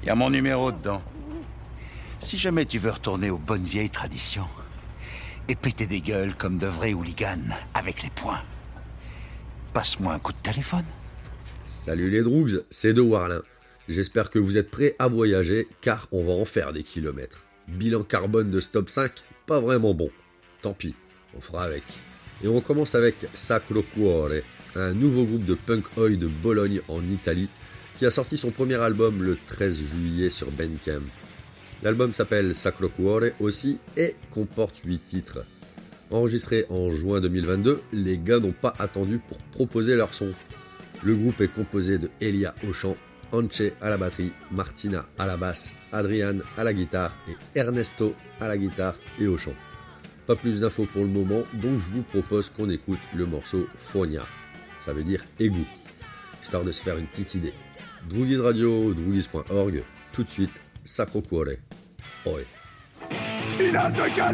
Y a mon numéro dedans. Si jamais tu veux retourner aux bonnes vieilles traditions et péter des gueules comme de vrais hooligans avec les poings, passe-moi un coup de téléphone. Salut les Droogs, c'est De Warlin. J'espère que vous êtes prêts à voyager car on va en faire des kilomètres. Bilan carbone de Stop 5, pas vraiment bon. Tant pis, on fera avec. Et on commence avec Sacro Cuore, un nouveau groupe de punk oi de Bologne en Italie qui a sorti son premier album le 13 juillet sur Bandcamp. L'album s'appelle Sacro Cuore aussi et comporte 8 titres. Enregistré en juin 2022, les gars n'ont pas attendu pour proposer leur son. Le groupe est composé de Elia au chant, Anche à la batterie, Martina à la basse, Adrian à la guitare et Ernesto à la guitare et au chant. Pas plus d'infos pour le moment, donc je vous propose qu'on écoute le morceau Fogna. Ça veut dire égout, histoire de se faire une petite idée. Droogies Radio, droogies.org, tout de suite, Sacro Cuore. Oi. In alto